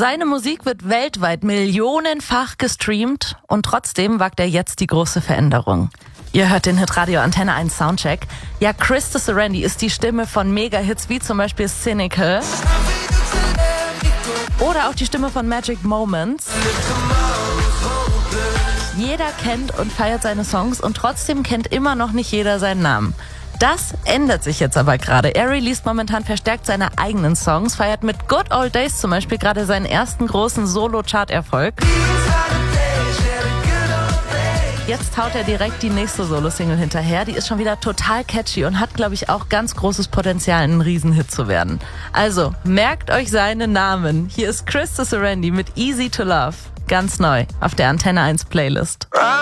Seine Musik wird weltweit millionenfach gestreamt und trotzdem wagt er jetzt die große Veränderung. Ihr hört den Hitradio Antenne 1 Soundcheck. Ja, Chris Serendy ist die Stimme von Mega-Hits wie zum Beispiel Cynical oder auch die Stimme von Magic Moments. Jeder kennt und feiert seine Songs und trotzdem kennt immer noch nicht jeder seinen Namen. Das ändert sich jetzt aber gerade. Er released momentan verstärkt seine eigenen Songs, feiert mit Good Old Days zum Beispiel gerade seinen ersten großen Solo-Chart-Erfolg. Jetzt haut er direkt die nächste Solo-Single hinterher. Die ist schon wieder total catchy und hat, glaube ich, auch ganz großes Potenzial, ein Riesenhit zu werden. Also, merkt euch seinen Namen. Hier ist Chris Serendy mit Easy to Love. Ganz neu auf der Antenne 1 Playlist.